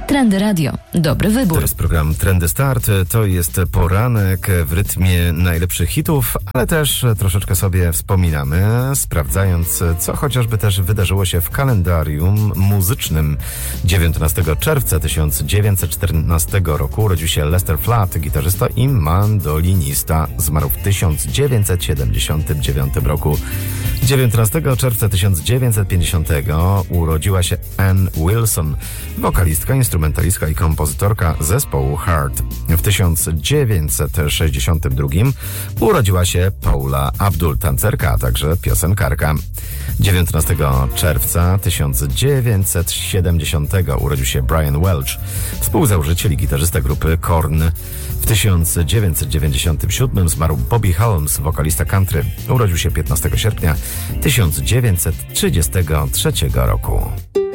Trendy Radio. Dobry wybór. To jest program Trendy Start. To jest poranek w rytmie najlepszych hitów, ale też troszeczkę sobie wspominamy, sprawdzając, co chociażby też wydarzyło się w kalendarium muzycznym. 19 czerwca 1914 roku urodził się Lester Flatt, gitarzysta i mandolinista. Zmarł w 1979 roku. 19 czerwca 1950 urodziła się Ann Wilson, wokalistka, instrumentalistka i kompozytorka zespołu Heart. W 1962 urodziła się Paula Abdul, tancerka, a także piosenkarka. 19 czerwca 1970 urodził się Brian Welch, współzałożyciel i gitarzysta grupy Korn. W 1997 zmarł Bobby Helms, wokalista country. Urodził się 15 sierpnia 1933 roku.